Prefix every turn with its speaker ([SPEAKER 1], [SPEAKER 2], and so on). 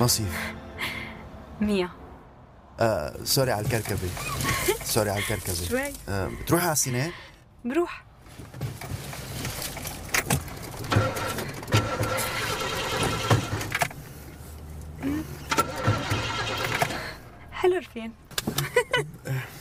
[SPEAKER 1] مصيف.
[SPEAKER 2] 100.
[SPEAKER 1] سوري على الكركبة. سوري على الكركبة.
[SPEAKER 2] شوي.
[SPEAKER 1] بتروحي على السينما؟
[SPEAKER 2] بروح. حلو رفين.